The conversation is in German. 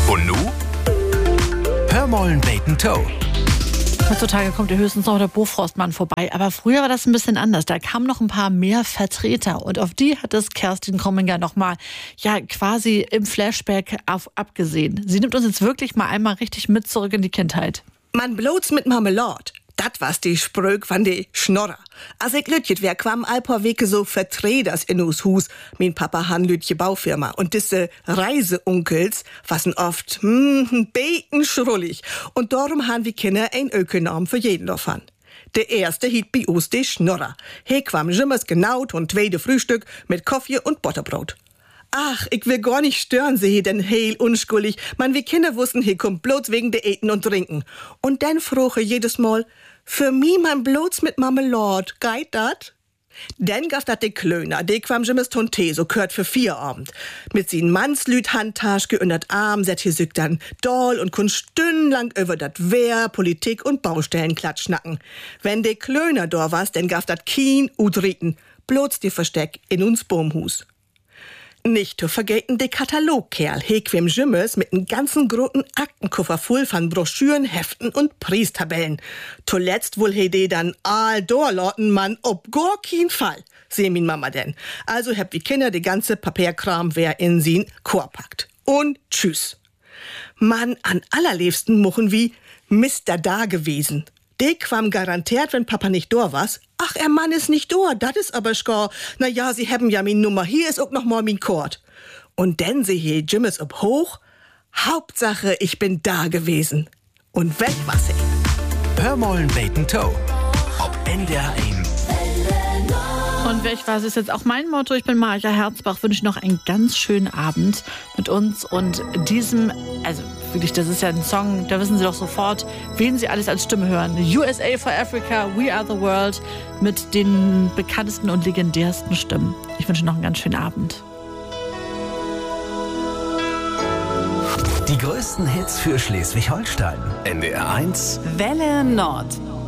Und nu? Hör mollen Bacon Toe. Heutzutage kommt ja höchstens noch der Bofrostmann vorbei. Aber früher war das ein bisschen anders. Da kamen noch ein paar mehr Vertreter. Und auf die hat es Kerstin Kromminger nochmal quasi im Flashback abgesehen. Sie nimmt uns jetzt wirklich mal einmal richtig mit zurück in die Kindheit. Man bloß mit Marmelade. Dat was die Spröck von de Schnorrer. Als ich lütjet wär, kwam ein paar Wege so Vertreters in us Hus. Mein Papa han lütje Baufirma. Und diese Reiseunkels wassen oft, beten schrullig. Und darum han wir Kinder ein Ökonom für jeden davon. Der erste hiet bei uns de Schnorrer. He kwam jimmers genaut und zweite Frühstück mit Kaffee und Butterbrot. Ach, ich will gar nicht stören, sie denn heil unschuldig. Man, wie Kinder wussten, he kommt bloß wegen de Eten und Trinken. Und dann froche jedes Mal, für mi man bloß mit Marmelade, geht dat? Dann gaf dat de Klöner, de kwam jimmes Tonte, so kört für 4 Abend. Mit sin Mannslüt Handtaschke und dat Arm set hier sück dann doll und kun stundenlang über dat Wehr, Politik und Baustellen klatschnacken. Wenn de Klöner da was, dann gaf dat Kien udriten, bloß die Versteck in uns Baumhus. Nicht zu vergessen de Katalogkerl, hequem Jimmes mit n ganzen großen Aktenkoffer voll von Broschüren, Heften und Priestabellen. Zuletzt wohl he de dann all dorloten man ob gar kein Fall, seh min Mama denn. Also habt wie Kinder de ganze Papierkram wer in sin Chor packt. Und tschüss. Man, an allerliebsten muchen wie Mr. Da gewesen. De kwam garantiert, wenn Papa nicht da was. Ach, er Mann ist nicht da, dat is aber schgar. Na ja, sie haben ja min Nummer, hier ist auch noch mal min Kord. Und denn sie hier Jimmes ob hoch. Hauptsache, ich bin da gewesen. Und weg was ich. Hör mollen Bacon Toe. Ob NDR 1. Und welch was ist jetzt auch mein Motto? Ich bin Maja Herzbach, wünsche noch einen ganz schönen Abend mit uns und diesem, also wirklich, das ist ja ein Song, da wissen Sie doch sofort, wen Sie alles als Stimme hören. USA for Africa, We Are the World mit den bekanntesten und legendärsten Stimmen. Ich wünsche noch einen ganz schönen Abend. Die größten Hits für Schleswig-Holstein. NDR 1. Welle Nord.